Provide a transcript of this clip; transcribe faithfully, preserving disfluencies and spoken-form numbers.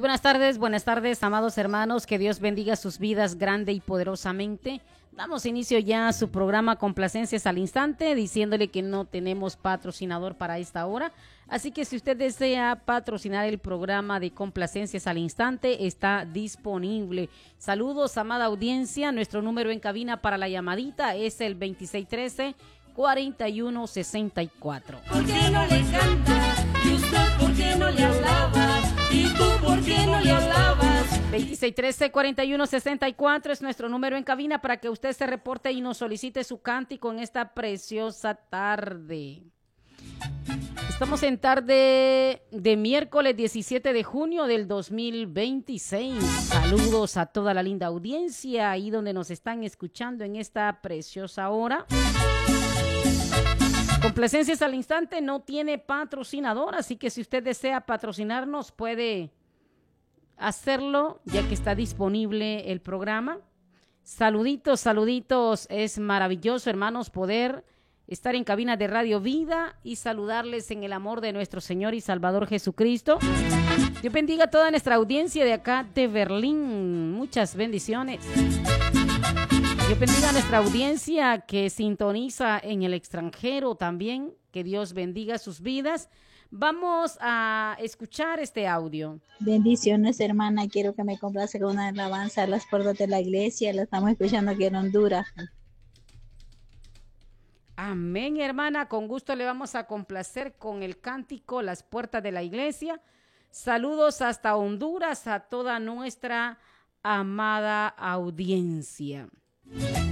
buenas tardes, buenas tardes, amados hermanos, que Dios bendiga sus vidas grande y poderosamente. Damos inicio ya a su programa Complacencias al Instante, diciéndole que no tenemos patrocinador para esta hora. Así que si usted desea patrocinar el programa de Complacencias al Instante, está disponible. Saludos, amada audiencia. Nuestro número en cabina para la llamadita es el veintiséis trece, cuarenta y uno sesenta y cuatro. ¿Por qué no le cantas? ¿Y usted por qué no le alabas? ¿Y tú por qué no le alabas? veintiséis trece, cuarenta y uno sesenta y cuatro es nuestro número en cabina para que usted se reporte y nos solicite su cántico en esta preciosa tarde. Estamos en tarde de miércoles diecisiete de junio del dos mil veintiséis. Saludos a toda la linda audiencia ahí donde nos están escuchando en esta preciosa hora. Complacencias al Instante no tiene patrocinador, así que si usted desea patrocinarnos puede hacerlo ya que está disponible el programa. Saluditos, saluditos, es maravilloso, hermanos, poder estar en cabina de Radio Vida y saludarles en el amor de nuestro Señor y Salvador Jesucristo. Dios bendiga a toda nuestra audiencia de acá de Berlín. Muchas bendiciones. Dios bendiga a nuestra audiencia que sintoniza en el extranjero también. Que Dios bendiga sus vidas. Vamos a escuchar este audio. Bendiciones, hermana. Quiero que me complace con una alabanza a las puertas de la iglesia. La estamos escuchando aquí en Honduras. Amén, hermana. Con gusto le vamos a complacer con el cántico Las Puertas de la Iglesia. Saludos hasta Honduras a toda nuestra amada audiencia.